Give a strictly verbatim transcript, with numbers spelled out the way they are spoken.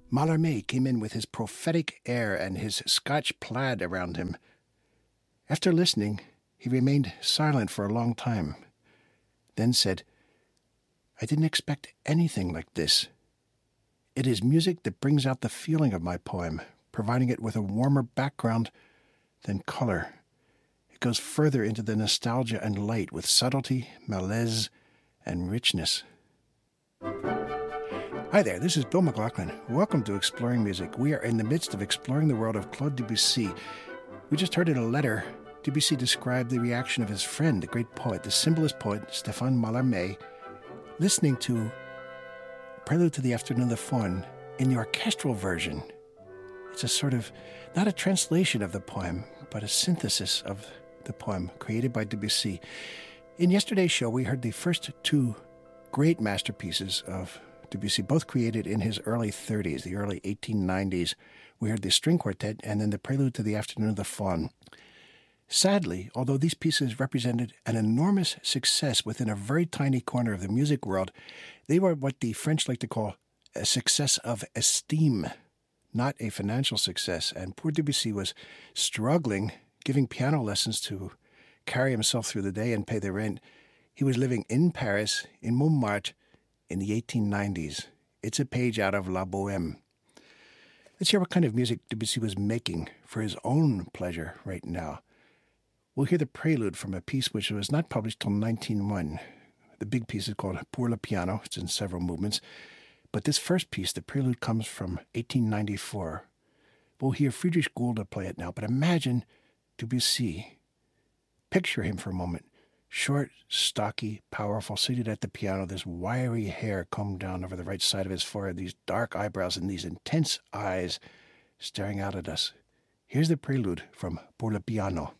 Mallarmé came in with his prophetic air and his Scotch plaid around him. After listening, he remained silent for a long time, then said, "I didn't expect anything like this. It is music that brings out the feeling of my poem, providing it with a warmer background than color. It goes further into the nostalgia and light with subtlety, malaise, and richness." Hi there, this is Bill McLaughlin. Welcome to Exploring Music. We are in the midst of exploring the world of Claude Debussy. We just heard in a letter, Debussy described the reaction of his friend, the great poet, the symbolist poet, Stéphane Mallarmé, listening to Prelude to the Afternoon of the Faun in the orchestral version. It's a sort of, not a translation of the poem, but a synthesis of the poem created by Debussy. In yesterday's show, we heard the first two great masterpieces of Debussy, both created in his early thirties, the early eighteen nineties. We heard the string quartet and then the Prelude to the Afternoon of the Faun. Sadly, although these pieces represented an enormous success within a very tiny corner of the music world, they were what the French like to call a success of esteem, not a financial success. And poor Debussy was struggling, giving piano lessons to carry himself through the day and pay the rent. He was living in Paris, in Montmartre, in the eighteen nineties. It's a page out of La Bohème. Let's hear what kind of music Debussy was making for his own pleasure right now. We'll hear the prelude from a piece which was not published till nineteen oh one. The big piece is called Pour le Piano. It's in several movements. But this first piece, the prelude, comes from eighteen ninety-four. We'll hear Friedrich Gulda play it now, but imagine Debussy. Picture him for a moment. Short, stocky, powerful, seated at the piano, this wiry hair combed down over the right side of his forehead, these dark eyebrows and these intense eyes staring out at us. Here's the prelude from Pour le Piano.